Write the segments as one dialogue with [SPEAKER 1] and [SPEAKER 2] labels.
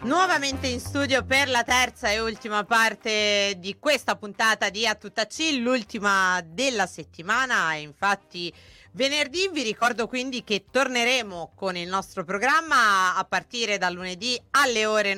[SPEAKER 1] Nuovamente in studio per la terza e ultima parte di questa puntata di A Tutta C, l'ultima della settimana. Infatti venerdì vi ricordo quindi che torneremo con il nostro programma a partire dal lunedì alle ore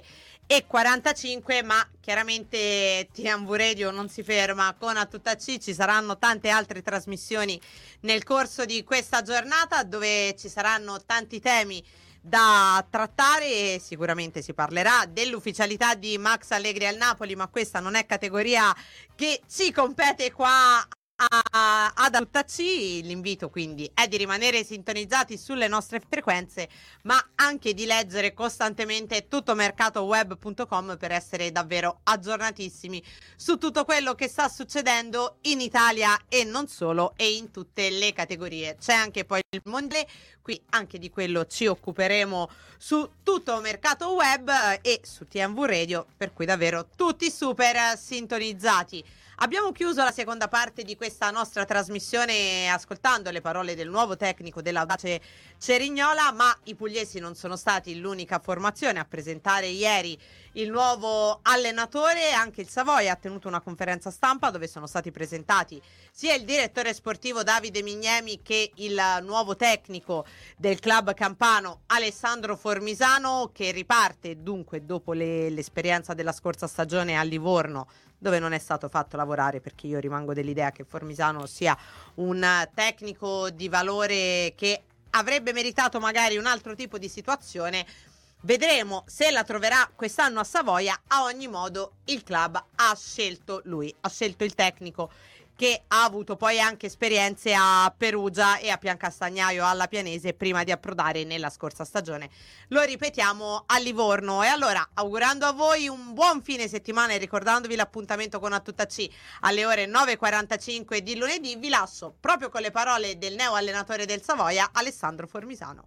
[SPEAKER 1] 9:45, ma chiaramente TMV Radio non si ferma con A Tutta C, ci saranno tante altre trasmissioni nel corso di questa giornata dove ci saranno tanti temi da trattare e sicuramente si parlerà dell'ufficialità di Max Allegri al Napoli, ma questa non è categoria che ci compete qua ad A Tutta C. L'invito quindi è di rimanere sintonizzati sulle nostre frequenze, ma anche di leggere costantemente tuttomercatoweb.com per essere davvero aggiornatissimi su tutto quello che sta succedendo in Italia e non solo, e in tutte le categorie. C'è anche poi il mondiale, qui anche di quello ci occuperemo su Tutto Mercato Web e su TMV Radio, per cui davvero tutti super sintonizzati. Abbiamo chiuso la seconda parte di questa nostra trasmissione ascoltando le parole del nuovo tecnico dell'Audace Cerignola, ma i pugliesi non sono stati l'unica formazione a presentare ieri il nuovo allenatore. Anche il Savoia ha tenuto una conferenza stampa dove sono stati presentati sia il direttore sportivo Davide Mignemi che il nuovo tecnico del club campano Alessandro Formisano, che riparte dunque dopo l'esperienza della scorsa stagione a Livorno, dove non è stato fatto lavorare, perché io rimango dell'idea che Formisano sia un tecnico di valore che avrebbe meritato magari un altro tipo di situazione. Vedremo se la troverà quest'anno a Savoia. A ogni modo il club ha scelto lui, ha scelto il tecnico che ha avuto poi anche esperienze a Perugia e a Piancastagnaio alla Pianese prima di approdare nella scorsa stagione, lo ripetiamo, a Livorno. E allora, augurando a voi un buon fine settimana e ricordandovi l'appuntamento con A Tutta C alle ore 9:45 di lunedì, vi lascio proprio con le parole del neo allenatore del Savoia, Alessandro Formisano.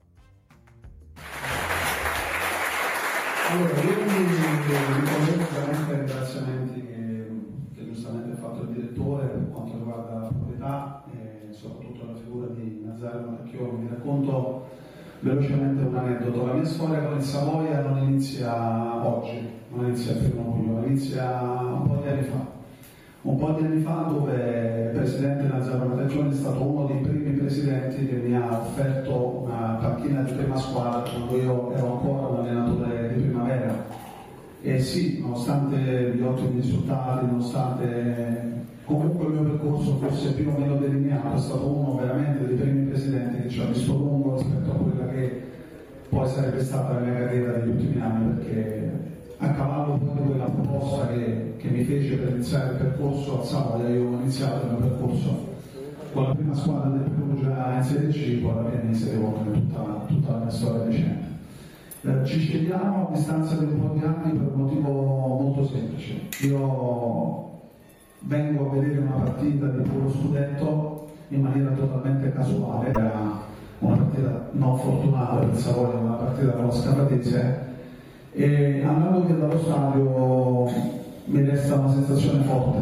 [SPEAKER 2] Allora, io mi riconosco veramente ai ringraziamenti che giustamente ha fatto il direttore per quanto riguarda la proprietà e soprattutto la figura di Nazario Marchioni. Vi racconto velocemente un aneddoto. La mia storia con il Savoia non inizia oggi, non inizia il 1 luglio, inizia un po' di anni fa. Un po' di anni fa, dove il presidente Nazario Marchioni è stato uno dei primi presidenti che mi ha offerto una panchina di prima squadra quando io ero ancora un allenatore di primavera. E sì, nonostante gli ottimi risultati, nonostante comunque il mio percorso fosse più o meno delineato, è stato uno veramente dei primi presidenti che ci ha visto lungo rispetto a quella che poi sarebbe stata la mia carriera negli ultimi anni, perché a cavallo poi di quella proposta che mi fece per iniziare il percorso a Savoia, io ho iniziato il mio percorso con la prima squadra del Perugia in Serie C, poi alla Pianese devo tutta la mia storia recente. Ci scegliamo a distanza di un po' di anni per un motivo molto semplice. Io vengo a vedere una partita di puro studento in maniera totalmente casuale, era una partita non fortunata per Savoia, una partita con la Scafatese, e andando via dallo stadio mi resta una sensazione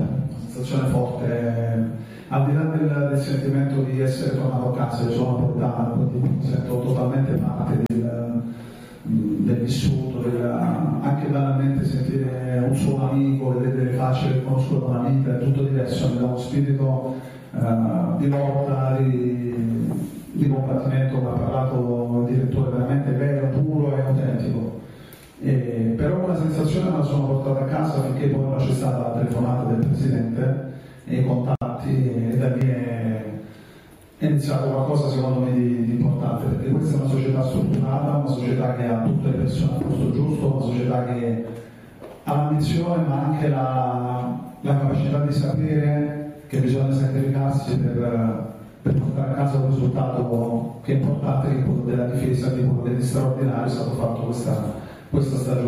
[SPEAKER 2] forte, al di là del sentimento di essere tornato a casa. Io sono napoletano, quindi mi sento totalmente parte del vissuto, anche banalmente sentire un suo amico, vedere le facce che conosco da una vita è tutto diverso, mi dà uno spirito di lotta, di combattimento, come ha parlato il direttore, veramente vero, puro e autentico. Però quella sensazione me la sono portata a casa finché poi non c'è stata la telefonata del presidente e i contatti, e da lì è iniziato qualcosa secondo me di importante, perché questa è una società strutturata, una società che ha tutte le persone al posto giusto, una società che ha l'ambizione ma anche la capacità di sapere che bisogna sacrificarsi per portare a casa un risultato che è importante, che è quello della difesa, che è quello degli straordinari. È stato fatto questa stagione.